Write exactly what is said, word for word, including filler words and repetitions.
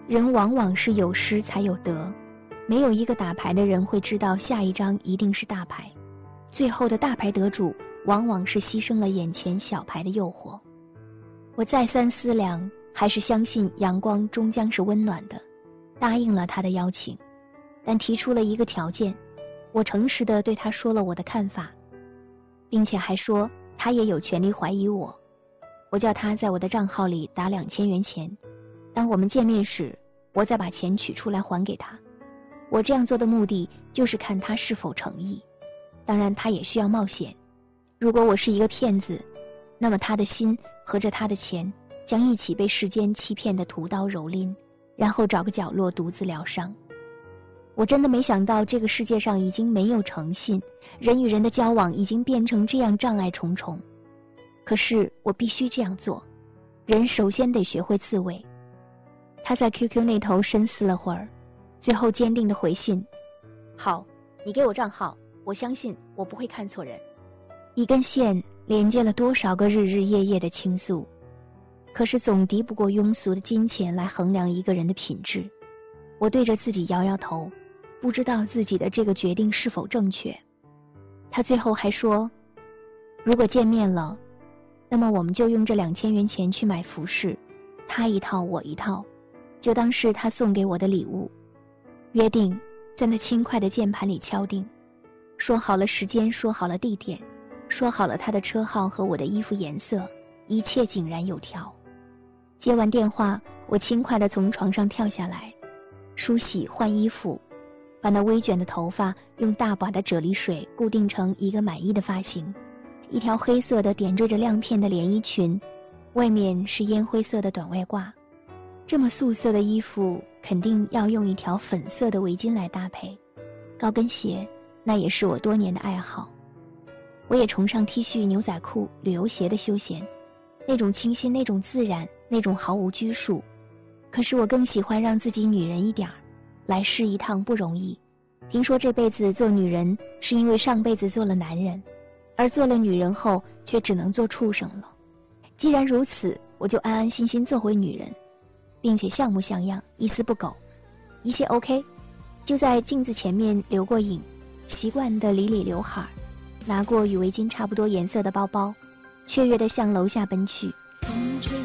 人往往是有失才有得，没有一个打牌的人会知道下一张一定是大牌，最后的大牌得主往往是牺牲了眼前小牌的诱惑。我再三思量，还是相信阳光终将是温暖的，答应了他的邀请，但提出了一个条件。我诚实地对他说了我的看法，并且还说他也有权利怀疑我。我叫他在我的账号里打两千元钱，当我们见面时，我再把钱取出来还给他。我这样做的目的就是看他是否诚意，当然他也需要冒险。如果我是一个骗子，那么他的心和着他的钱将一起被世间欺骗的屠刀蹂躏，然后找个角落独自疗伤。我真的没想到这个世界上已经没有诚信，人与人的交往已经变成这样障碍重重。可是我必须这样做，人首先得学会自卫。他在 Q Q 那头深思了会儿，最后坚定地回信：好，你给我账号，我相信我不会看错人。一根线连接了多少个日日夜夜的倾诉，可是总敌不过庸俗的金钱来衡量一个人的品质。我对着自己摇摇头，不知道自己的这个决定是否正确。他最后还说，如果见面了，那么我们就用这两千元钱去买服饰，他一套我一套，就当是他送给我的礼物。约定在那轻快的键盘里敲定，说好了时间，说好了地点，说好了他的车号和我的衣服颜色，一切井然有条。接完电话，我轻快地从床上跳下来，梳洗换衣服，把那微卷的头发用大把的啫喱水固定成一个满意的发型，一条黑色的点缀着亮片的连衣裙，外面是烟灰色的短外褂。这么素色的衣服肯定要用一条粉色的围巾来搭配，高跟鞋那也是我多年的爱好。我也崇尚 T 恤、牛仔裤、旅游鞋的休闲，那种清新，那种自然，那种毫无拘束。可是我更喜欢让自己女人一点儿，来世一趟不容易。听说这辈子做女人是因为上辈子做了男人，而做了女人后却只能做畜生了。既然如此，我就安安心心做回女人，并且像模像样，一丝不苟，一切 OK。 就在镜子前面留过影，习惯的理理刘海，拿过与围巾差不多颜色的包包，雀跃地向楼下奔去。 风吹